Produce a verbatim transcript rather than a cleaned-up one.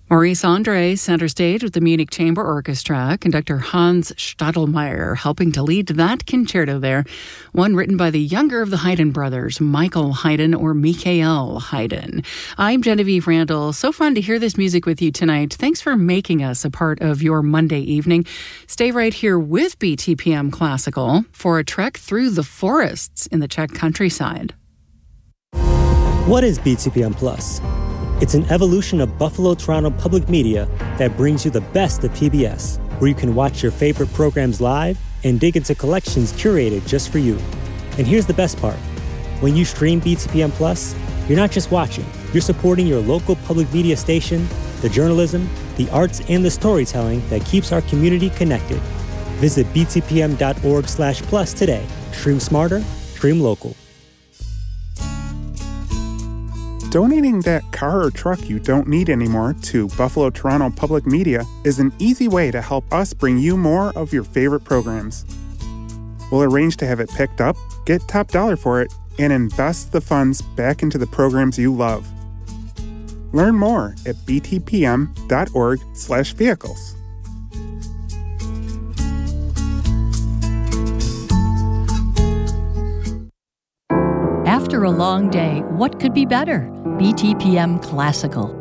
Maurice Andre, center stage with the Munich Chamber Orchestra. Conductor Hans Stadelmeier helping to lead that concerto there. One written by the younger of the Haydn brothers, Michael Haydn or Michael Haydn. I'm Genevieve Randall. So fun to hear this music with you tonight. Thanks for making us a part of your Monday evening. Stay right here with B T P M Classical for a trek through the forests in the Czech countryside. What is B T P M Plus? It's an evolution of Buffalo Toronto Public Media that brings you the best of P B S, where you can watch your favorite programs live and dig into collections curated just for you. And here's the best part. When you stream B T P M Plus, you're not just watching, you're supporting your local public media station, the journalism, the arts, and the storytelling that keeps our community connected. Visit b t p m dot org slash plus today. Stream smarter, stream local. Donating that car or truck you don't need anymore to Buffalo Toronto Public Media is an easy way to help us bring you more of your favorite programs. We'll arrange to have it picked up, get top dollar for it, and invest the funds back into the programs you love. Learn more at b t p m dot org slash vehicles. After a long day, what could be better? B T P M Classical.